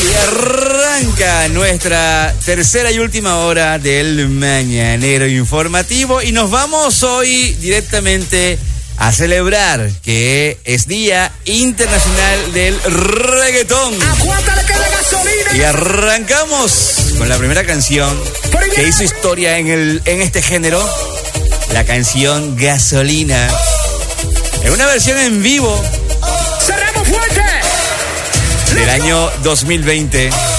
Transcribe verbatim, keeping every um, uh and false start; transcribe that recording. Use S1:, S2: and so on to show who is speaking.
S1: Y arranca nuestra tercera y última hora del Mañanero Informativo y nos vamos hoy directamente a celebrar que es Día Internacional del Reggaetón. Y arrancamos con la primera canción que hizo historia en, el, en este género, la canción Gasolina, en una versión en vivo del año dos mil veinte.